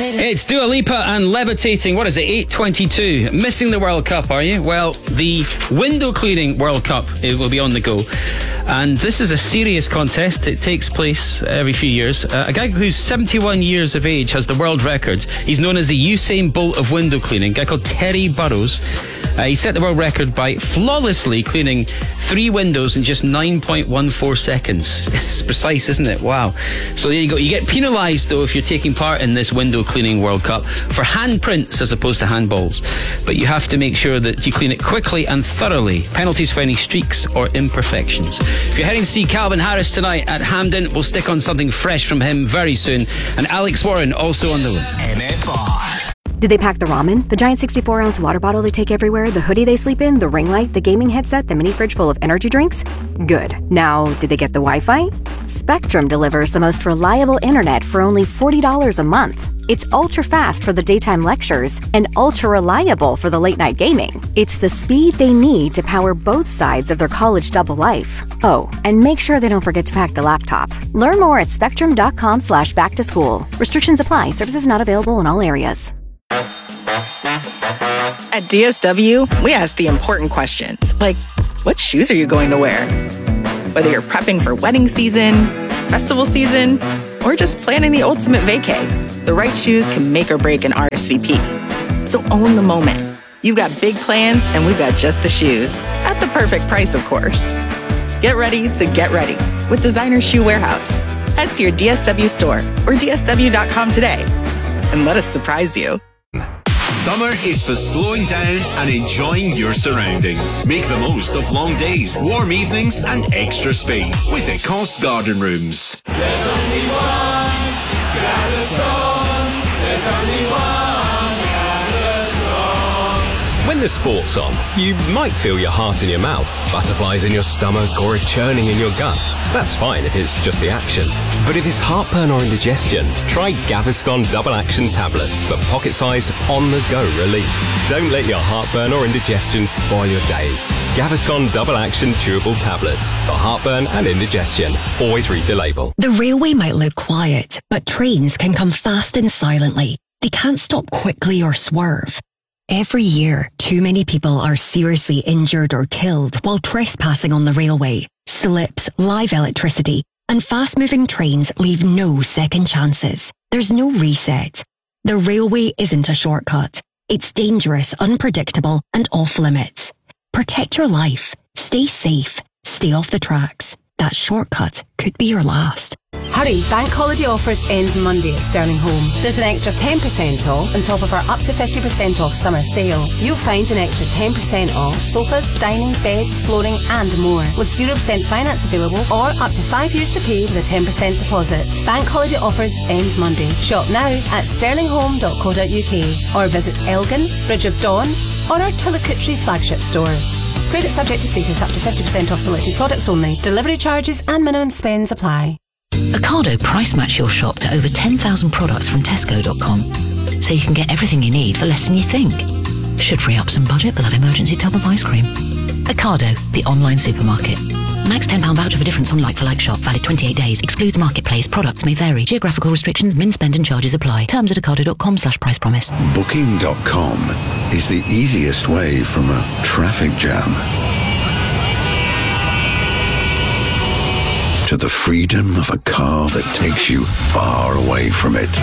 It's Dua Lipa and Levitating. What is it, 8:22? Missing the World Cup, are you? Well, the window cleaning World Cup, it will be on the go. And this is a serious contest. It takes place every few years. A guy who's 71 years of age has the world record. He's known as the Usain Bolt of window cleaning, a guy called Terry Burrows. He set the world record by flawlessly cleaning 3 windows in just 9.14 seconds. It's precise, isn't it? Wow. So there you go. You get penalised, though, if you're taking part in this window cleaning World Cup for handprints as opposed to handballs. But you have to make sure that you clean it quickly and thoroughly. Penalties for any streaks or imperfections. If you're heading to see Calvin Harris tonight at Hampden, we'll stick on something fresh from him very soon. And Alex Warren also on the way. MFR. Did they pack the ramen, the giant 64-ounce water bottle they take everywhere, the hoodie they sleep in, the ring light, the gaming headset, the mini fridge full of energy drinks? Good. Now, did they get the Wi-Fi? Spectrum delivers the most reliable internet for only $40 a month. It's ultra-fast for the daytime lectures and ultra-reliable for the late-night gaming. It's the speed they need to power both sides of their college double life. Oh, and make sure they don't forget to pack the laptop. Learn more at spectrum.com/back-to-school. Restrictions apply. Services not available in all areas. At DSW, we ask the important questions, like, what shoes are you going to wear? Whether you're prepping for wedding season, festival season, or just planning the ultimate vacay, the right shoes can make or break an RSVP. So own the moment. You've got big plans, and we've got just the shoes, at the perfect price, of course. Get ready to get ready with Designer Shoe Warehouse. Head to your DSW store or DSW.com today, and let us surprise you. Summer is for slowing down and enjoying your surroundings. Make the most of long days, warm evenings, and extra space with Ecosse Garden Rooms. There's only one Gaviscon. There's only one Gaviscon. When the sport's on, you might feel your heart in your mouth, butterflies in your stomach, or a churning in your gut. That's fine if it's just the action. But if it's heartburn or indigestion, try Gaviscon Double Action Tablets for pocket-sized, on-the-go relief. Don't let your heartburn or indigestion spoil your day. Gaviscon Double Action Chewable Tablets for heartburn and indigestion. Always read the label. The railway might look quiet, but trains can come fast and silently. They can't stop quickly or swerve. Every year, too many people are seriously injured or killed while trespassing on the railway. Slips, live electricity, and fast-moving trains leave no second chances. There's no reset. The railway isn't a shortcut. It's dangerous, unpredictable, and off limits. Protect your life. Stay safe. Stay off the tracks. That shortcut could be your last. Hurry, bank holiday offers end Monday at Sterling Home. There's an extra 10% off on top of our up to 50% off summer sale. You'll find an extra 10% off sofas, dining, beds, flooring and more. With 0% finance available or up to 5 years to pay with a 10% deposit. Bank holiday offers end Monday. Shop now at sterlinghome.co.uk or visit Elgin, Bridge of Dawn or our Tillicutry flagship store. Credit subject to status, up to 50% off selected products only. Delivery charges and minimum spends apply. Ocado price match your shop to over 10,000 products from Tesco.com, so you can get everything you need for less than you think. Should free up some budget for that emergency tub of ice cream. Ocado, the online supermarket. Max £10 voucher for difference on like-for-like shop, valid 28 days. Excludes marketplace. Products may vary. Geographical restrictions, min spend and charges apply. Terms at ocado.com/price promise. Booking.com is the easiest way from a traffic jam to the freedom of a car that takes you far away from it.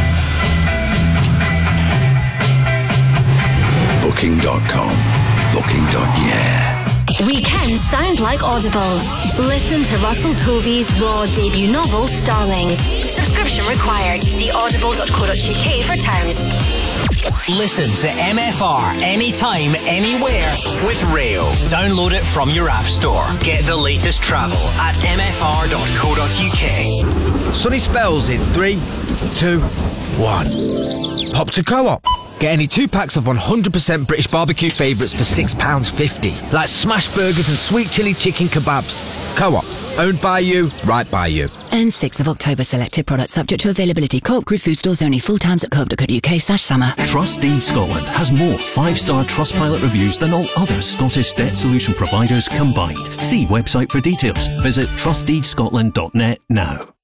Booking.com. Booking.yeah. Weekends sound like Audible. Listen to Russell Tovey's raw debut novel, Starlings. Subscription required. See audible.co.uk for terms. Listen to MFR anytime, anywhere with Rail. Download it from your app store. Get the latest travel at mfr.co.uk. Sunny spells in 3, 2, 1. Hop to Co-op. Get any 2 packs of 100% British barbecue favourites for £6.50. Like smash burgers and sweet chilli chicken kebabs. Co-op. Owned by you, right by you. And 6th of October, selected products subject to availability. Co-op Group food stores only. Full times at co.uk/summer. Trustdeed Scotland has more 5-star Trustpilot reviews than all other Scottish debt solution providers combined. See website for details. Visit trustdeedscotland.net now.